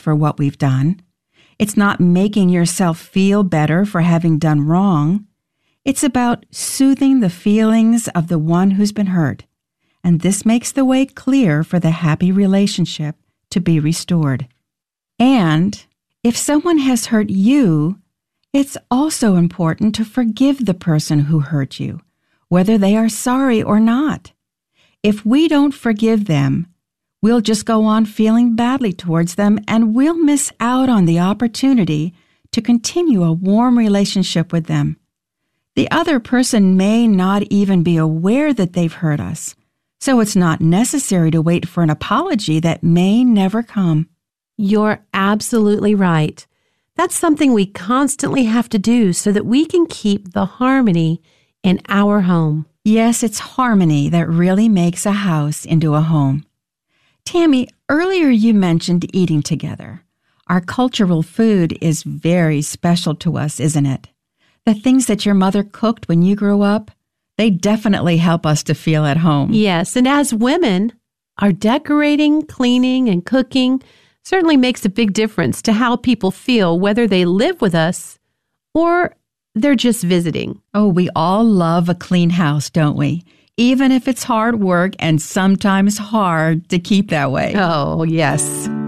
for what we've done. It's not making yourself feel better for having done wrong. It's about soothing the feelings of the one who's been hurt. And this makes the way clear for the happy relationship to be restored. And if someone has hurt you, it's also important to forgive the person who hurt you, whether they are sorry or not. If we don't forgive them, we'll just go on feeling badly towards them, and we'll miss out on the opportunity to continue a warm relationship with them. The other person may not even be aware that they've hurt us, so it's not necessary to wait for an apology that may never come. You're absolutely right. That's something we constantly have to do so that we can keep the harmony in our home. Yes, it's harmony that really makes a house into a home. Tammy, earlier you mentioned eating together. Our cultural food is very special to us, isn't it? The things that your mother cooked when you grew up, they definitely help us to feel at home. Yes, and as women, our decorating, cleaning, and cooking certainly makes a big difference to how people feel, whether they live with us or they're just visiting. Oh, we all love a clean house, don't we? Even if it's hard work and sometimes hard to keep that way. Oh, yes.